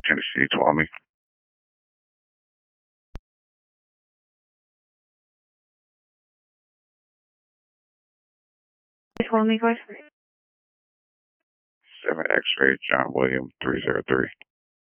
Tennessee, Tuolumne. Tuolumne, go ahead. 7 X-ray, John William 303.